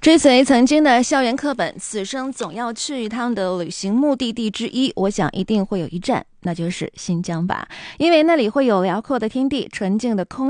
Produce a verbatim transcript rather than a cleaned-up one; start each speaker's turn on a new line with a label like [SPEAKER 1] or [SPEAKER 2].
[SPEAKER 1] 追随曾经的校园课本，此生总要去一趟的旅行目的地之一，我想一定会有一站，那就是新疆吧。因为那里会有辽阔的天地、纯净的空